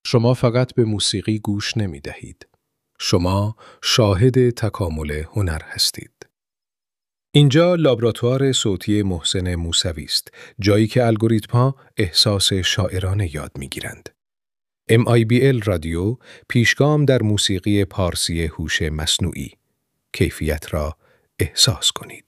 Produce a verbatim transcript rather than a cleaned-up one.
شما فقط به موسیقی گوش نمی دهید. شما شاهد تکامل هنر هستید. اینجا لابراتوار صوتی محسن موسوی است، جایی که الگوریتم‌ها احساس شاعرانه یاد می‌گیرند. ام آی بی ال رادیو پیشگام در موسیقی پارسی هوش مصنوعی. کیفیت را احساس کنید.